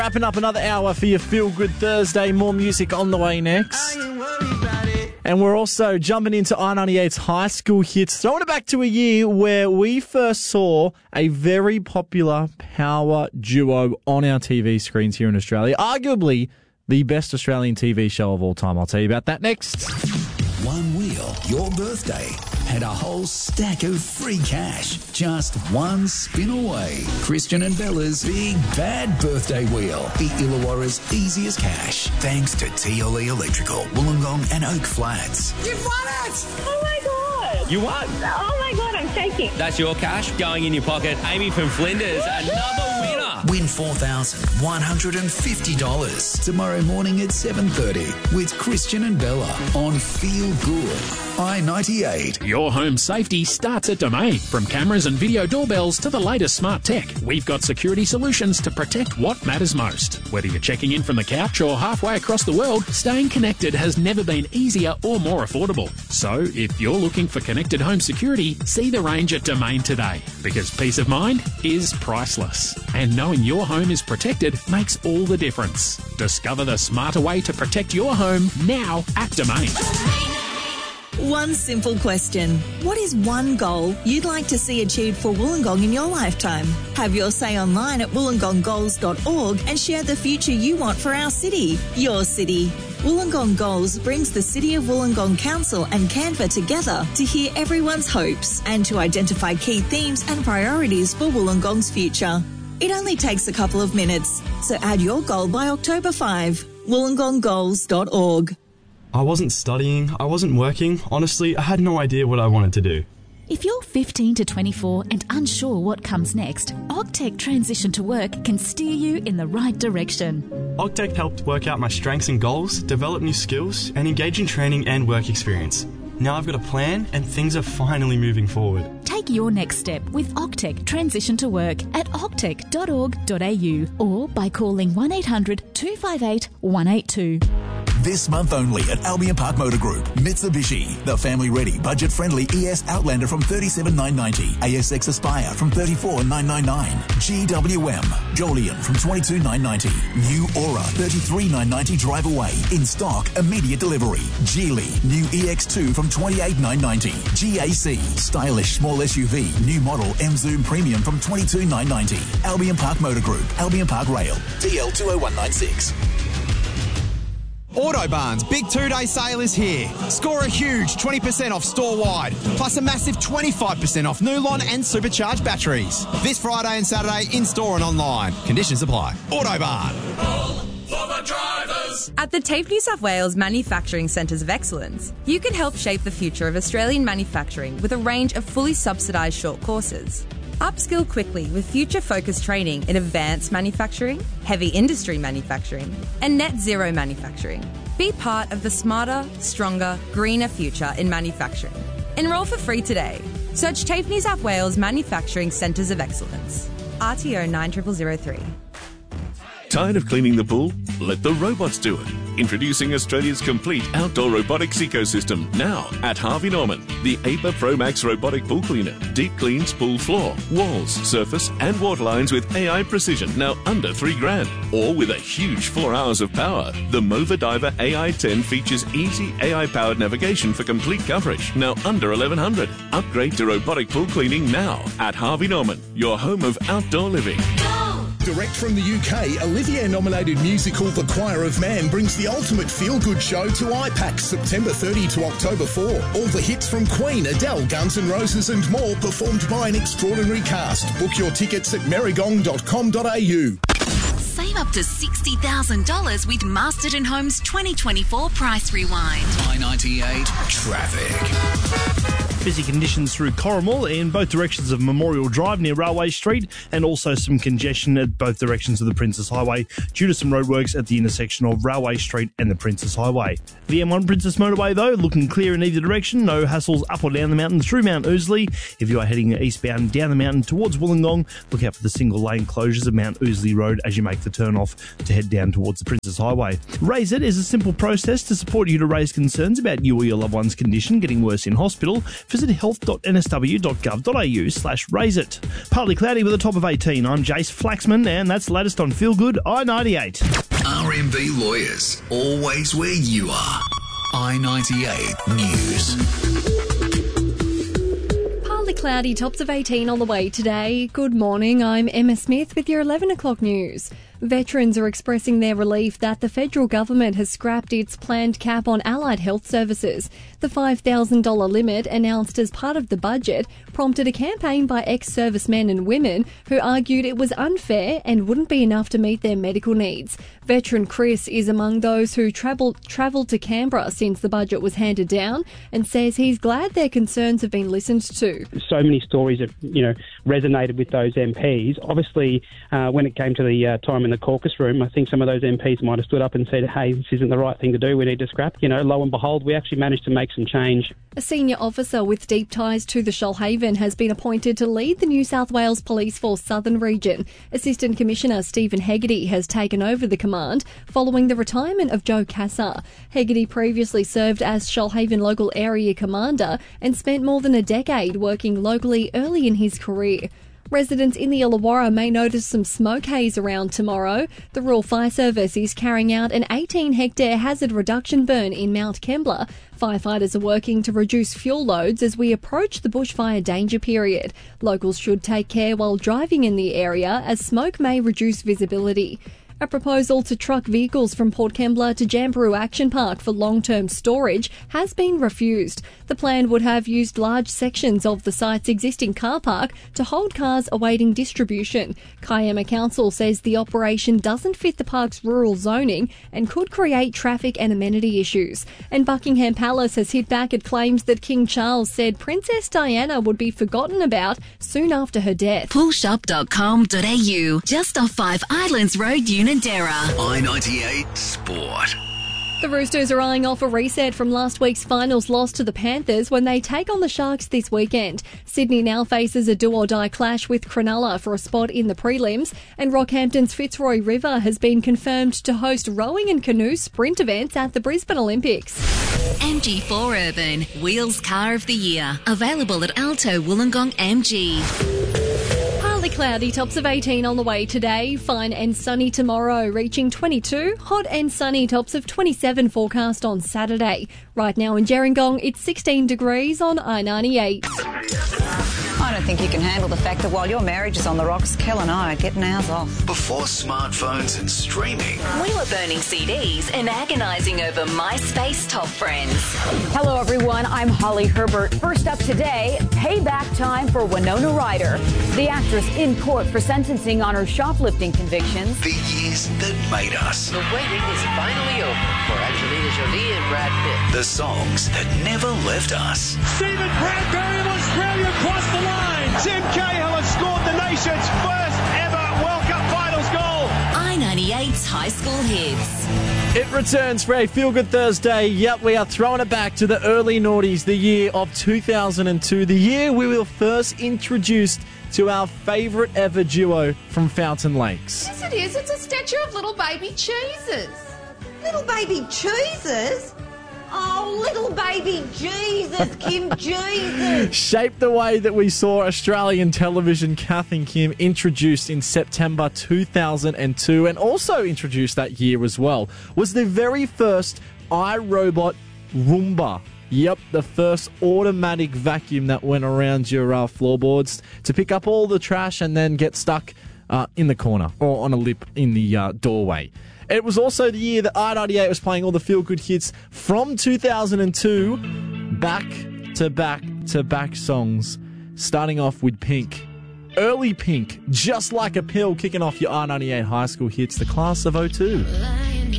Wrapping up another hour for your Feel Good Thursday. More music on the way next. And we're also jumping into I98's high school hits, throwing it back to a year where we first saw a very popular power duo on our TV screens here in Australia. Arguably the best Australian TV show of all time. I'll tell you about that next. One wheel, your birthday, and a whole stack of free cash. Just one spin away. Christian and Bella's Big Bad Birthday Wheel. The Illawarra's easiest cash. Thanks to TLE Electrical, Wollongong and Oak Flats. You've won it! Oh my God! You won! Oh my God, I'm shaking. That's your cash going in your pocket. Amy from Flinders, another winner. Win $4,150 tomorrow morning at 7:30 with Christian and Bella on Feel Good. I98. Your home safety starts at Domain. From cameras and video doorbells to the latest smart tech, we've got security solutions to protect what matters most. Whether you're checking in from the couch or halfway across the world, staying connected has never been easier or more affordable. So if you're looking for connected home security, see the range at Domain today. Because peace of mind is priceless. And knowing your home is protected makes all the difference. Discover the smarter way to protect your home now at Domain. One simple question. What is one goal you'd like to see achieved for Wollongong in your lifetime? Have your say online at wollongonggoals.org and share the future you want for our city, your city. Wollongong Goals brings the City of Wollongong Council and Canva together to hear everyone's hopes and to identify key themes and priorities for Wollongong's future. It only takes a couple of minutes, so add your goal by October 5. wollongonggoals.org. I wasn't studying, I wasn't working. Honestly, I had no idea what I wanted to do. If you're 15 to 24 and unsure what comes next, Ogtech Transition to Work can steer you in the right direction. Ogtech helped work out my strengths and goals, develop new skills, and engage in training and work experience. Now I've got a plan and things are finally moving forward. Take your next step with Ogtech Transition to Work at ogtech.org.au or by calling 1800 258 182. This month only at Albion Park Motor Group. Mitsubishi, the family-ready, budget-friendly ES Outlander from $37,990. ASX Aspire from $34,999. GWM, Jolion from $22,990. New Aura, $33,990 drive away. In stock, immediate delivery. Geely, new EX2 from $28,990. GAC, stylish small SUV, new model M Zoom Premium from $22,990. Albion Park Motor Group, Albion Park Rail, TL 20196. Autobarn's big two-day sale is here. Score a huge 20% off store-wide, plus a massive 25% off Nulon and supercharged batteries. This Friday and Saturday in-store and online. Conditions apply. Autobarn. All for the drivers. At the TAFE New South Wales Manufacturing Centres of Excellence, you can help shape the future of Australian manufacturing with a range of fully subsidised short courses. Upskill quickly with future-focused training in advanced manufacturing, heavy industry manufacturing, and net zero manufacturing. Be part of the smarter, stronger, greener future in manufacturing. Enrol for free today. Search TAFE New South Wales Manufacturing Centres of Excellence. RTO 9003. Tired of cleaning the pool? Let the robots do it. Introducing Australia's complete outdoor robotics ecosystem now at Harvey Norman. The APA Pro Max robotic pool cleaner. Deep cleans pool floor, walls, surface and water lines with AI precision. Now under $3,000. Or with a huge 4 hours of power. The Mova Diver AI10 features easy AI-powered navigation for complete coverage. Now under $1,100. Upgrade to robotic pool cleaning now at Harvey Norman. Your home of outdoor living. Direct from the UK, Olivier-nominated musical The Choir of Man brings the ultimate feel-good show to IPAX September 30 to October 4. All the hits from Queen, Adele, Guns N' Roses and more performed by an extraordinary cast. Book your tickets at merrygong.com.au. Save up to $60,000 with Masterton Homes 2024 Price Rewind. I98 Traffic. Busy conditions through Corrimal in both directions of Memorial Drive near Railway Street, and also some congestion at both directions of the Princess Highway due to some roadworks at the intersection of Railway Street and the Princess Highway. The M1 Princess Motorway, though, looking clear in either direction. No hassles up or down the mountain through Mount Ousley. If you are heading eastbound down the mountain towards Wollongong, look out for the single lane closures of Mount Ousley Road as you make the turn off to head down towards the Princess Highway. Raise It is a simple process to support you to raise concerns about you or your loved one's condition getting worse in hospital. visit health.nsw.gov.au/raise-it. Partly cloudy with a top of 18. I'm Jace Flaxman, and that's the latest on Feel Good I-98. RMB Lawyers, always where you are. I-98 News. Partly cloudy, tops of 18 on the way today. Good morning, I'm Emma Smith with your 11 o'clock news. Veterans are expressing their relief that the federal government has scrapped its planned cap on allied health services. The $5,000 limit, announced as part of the budget, prompted a campaign by ex-servicemen and women who argued it was unfair and wouldn't be enough to meet their medical needs. Veteran Chris is among those who travelled to Canberra since the budget was handed down and says he's glad their concerns have been listened to. So many stories have, resonated with those MPs. Obviously, when it came to the time in the caucus room, I think some of those MPs might have stood up and said, hey, this isn't the right thing to do, we need to scrap. Lo and behold, we actually managed to make some change. A senior officer with deep ties to the Shoalhaven has been appointed to lead the New South Wales Police Force Southern Region. Assistant Commissioner Stephen Hegarty has taken over the command following the retirement of Joe Cassar. Hegarty previously served as Shoalhaven Local Area Commander and spent more than a decade working locally early in his career. Residents in the Illawarra may notice some smoke haze around tomorrow. The Rural Fire Service is carrying out an 18-hectare hazard reduction burn in Mount Kembla. Firefighters are working to reduce fuel loads as we approach the bushfire danger period. Locals should take care while driving in the area as smoke may reduce visibility. A proposal to truck vehicles from Port Kembla to Jamberoo Action Park for long-term storage has been refused. The plan would have used large sections of the site's existing car park to hold cars awaiting distribution. Kiama Council says the operation doesn't fit the park's rural zoning and could create traffic and amenity issues. And Buckingham Palace has hit back at claims that King Charles said Princess Diana would be forgotten about soon after her death. Pullshop.com.au, just off 5 Islands Road, Unadera. I-98 Sport. The Roosters are eyeing off a reset from last week's finals loss to the Panthers when they take on the Sharks this weekend. Sydney now faces a do-or-die clash with Cronulla for a spot in the prelims, and Rockhampton's Fitzroy River has been confirmed to host rowing and canoe sprint events at the Brisbane Olympics. MG4 Urban, Wheels Car of the Year. Available at Alto Wollongong MG. Partly cloudy, tops of 18 on the way today. Fine and sunny tomorrow, reaching 22. Hot and sunny, tops of 27 forecast on Saturday. Right now in Gerringong, it's 16 degrees on I-98. I don't think you can handle the fact that while your marriage is on the rocks, Kel and I are getting ours off. Before smartphones and streaming. We were burning CDs and agonising over MySpace top friends. Hello, everyone. I'm Holly Herbert. First up today, payback time for Winona Ryder. The actress in court for sentencing on her shoplifting convictions. The years that made us. The waiting is finally over for Angelina Jolie and Brad Pitt. The songs that never left us. Stephen Bradbury of Australia across the line. Tim Cahill has scored the nation's first ever World Cup Finals goal. I-98's High School Hits. It returns for a Feel Good Thursday. Yep, we are throwing it back to the early noughties, the year of 2002, the year we were first introduced to our favourite ever duo from Fountain Lakes. Yes, it is. It's a statue of little baby cheeses. Little baby cheeses? Oh, little baby Jesus, Kim Jesus. Shaped the way that we saw Australian television, Kath and Kim introduced in September 2002, and also introduced that year as well, was the very first iRobot Roomba. Yep, the first automatic vacuum that went around your floorboards to pick up all the trash and then get stuck in the corner or on a lip in the doorway. It was also the year that I-98 was playing all the feel-good hits from 2002, back-to-back-to-back songs, starting off with Pink. Early Pink, Just Like a Pill, kicking off your I-98 high school hits, the class of 02.